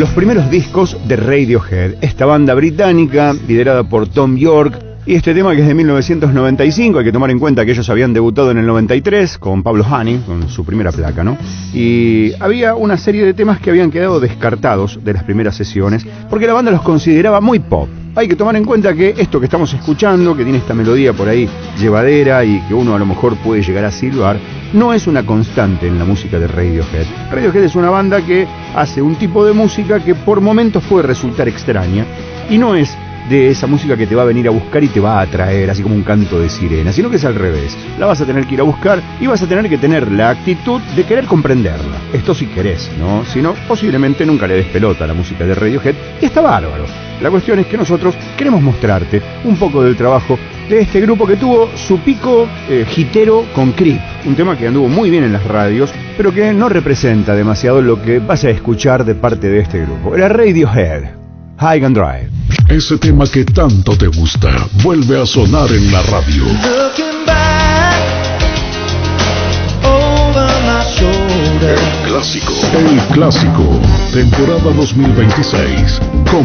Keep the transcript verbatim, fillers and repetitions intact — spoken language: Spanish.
los primeros discos de Radiohead, esta banda británica liderada por Thom Yorke. Y este tema, que es de mil novecientos noventa y cinco, hay que tomar en cuenta que ellos habían debutado en el noventa y tres con Pablo Honey, con su primera placa, ¿no? Y había una serie de temas que habían quedado descartados de las primeras sesiones porque la banda los consideraba muy pop. Hay que tomar en cuenta que esto que estamos escuchando, que tiene esta melodía por ahí llevadera y que uno a lo mejor puede llegar a silbar, no es una constante en la música de Radiohead. Radiohead es una banda que hace un tipo de música que por momentos puede resultar extraña y no es de esa música que te va a venir a buscar y te va a atraer, así como un canto de sirena, sino que es al revés. La vas a tener que ir a buscar y vas a tener que tener la actitud de querer comprenderla. Esto si querés, ¿no? Si no, posiblemente nunca le des pelota a la música de Radiohead, y está bárbaro. La cuestión es que nosotros queremos mostrarte un poco del trabajo de este grupo que tuvo su pico eh, hitero con Creep, un tema que anduvo muy bien en las radios, pero que no representa demasiado lo que vas a escuchar de parte de este grupo. Era Radiohead, High and Dry. Ese tema que tanto te gusta vuelve a sonar en la radio. El clásico. El clásico. Temporada dos mil veintiséis.